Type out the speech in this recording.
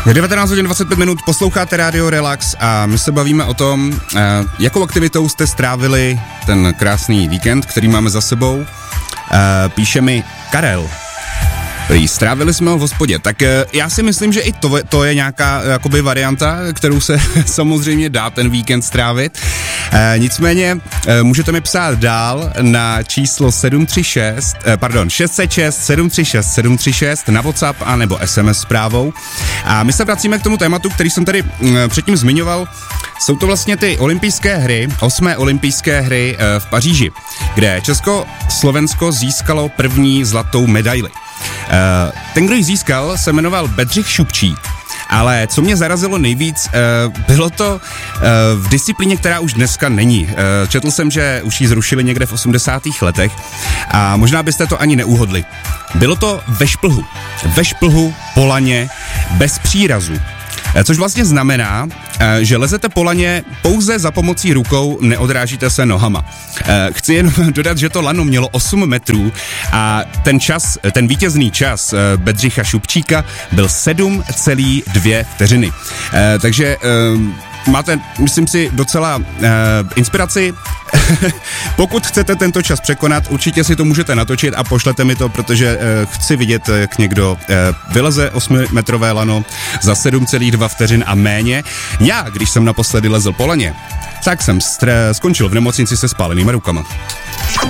Je 19 hodin 25 minut, posloucháte Radio Relax a my se bavíme o tom, jakou aktivitou jste strávili ten krásný víkend, který máme za sebou. Píše mi Karel. Strávili jsme ho v hospodě, tak já si myslím, že i to je nějaká jakoby varianta, kterou se samozřejmě dá ten víkend strávit. Nicméně můžete mi psát dál na číslo 606 736 736 na WhatsApp a nebo SMS zprávou. A my se vracíme k tomu tématu, který jsem tady předtím zmiňoval. Jsou to vlastně ty olympijské hry, 8. olympijské hry v Paříži, kde Československo získalo první zlatou medaili. Ten, kdo ji získal, se jmenoval Bedřich Šupčík, ale co mě zarazilo nejvíc, bylo to v disciplíně, která už dneska není. Četl jsem, že už ji zrušili někde v 80. letech a možná byste to ani neuhodli. Bylo to ve šplhu, po laně, bez přírazu. Což vlastně znamená, že lezete po laně pouze za pomocí rukou, neodrážíte se nohama. Chci jen dodat, že to lano mělo 8 metrů a ten vítězný čas Bedřicha Šupčíka byl 7,2 vteřiny. Takže máte, myslím si, docela inspiraci. Pokud chcete tento čas překonat, určitě si to můžete natočit a pošlete mi to, protože chci vidět, jak někdo vyleze 8metrové lano za 7,2 vteřin a méně. Já, když jsem naposledy lezl po laně, tak jsem skončil v nemocnici se spálenýma rukama.